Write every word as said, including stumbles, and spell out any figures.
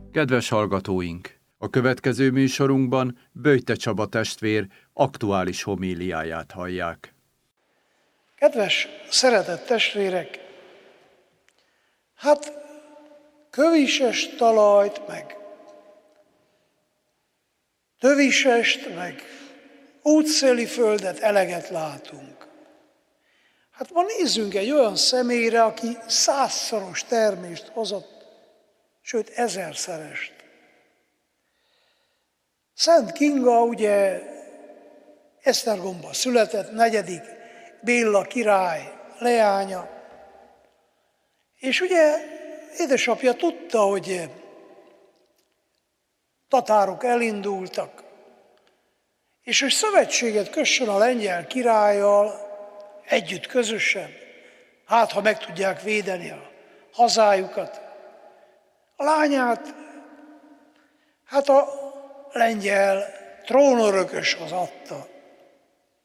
Kedves hallgatóink! A következő műsorunkban Böjte Csaba testvér aktuális homíliáját hallják. Kedves, szeretett testvérek! Hát kövises talajt, meg tövisest, meg útszéli földet eleget látunk. Hát ma nézzünk egy olyan személyre, aki százszoros termést hozott, sőt ezerszerest. Szent Kinga ugye Esztergomban született, negyedik Béla király leánya, és ugye édesapja tudta, hogy tatárok elindultak, és hogy szövetséget kössön a lengyel királlyal együtt, közösen, hát ha meg tudják védeni a hazájukat. A lányát hát a lengyel trónörököshoz adta.